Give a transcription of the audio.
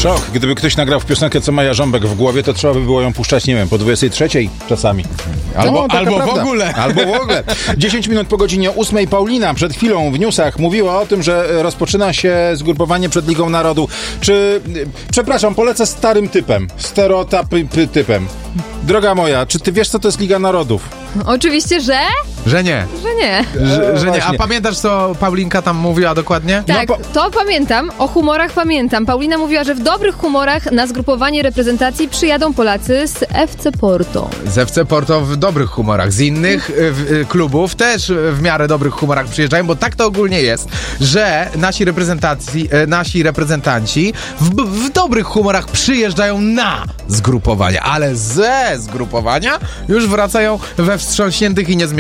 Szok. Gdyby ktoś nagrał w piosenkę, co Maja Żąbek w głowie, to trzeba by było ją puszczać, nie wiem, po 23 czasami. Albo w ogóle. Albo w ogóle. 10 minut po godzinie 8. Paulina przed chwilą w newsach mówiła o tym, że rozpoczyna się zgrupowanie przed Ligą Narodu. Przepraszam, polecę starym typem. Stereotypem. Droga moja, czy ty wiesz, co to jest Liga Narodów? Oczywiście, że? Że nie. Że nie. Że nie. A pamiętasz, co Paulinka tam mówiła dokładnie? Tak, to pamiętam. O humorach pamiętam. Paulina mówiła, że w dobrych humorach na zgrupowanie reprezentacji przyjadą Polacy z FC Porto. Z FC Porto w dobrych humorach. Z innych klubów też w miarę dobrych humorach przyjeżdżają, bo tak to ogólnie jest, że nasi reprezentanci w dobrych humorach przyjeżdżają na zgrupowanie, ale ze zgrupowania już wracają we wstrząśniętych i niezmienionych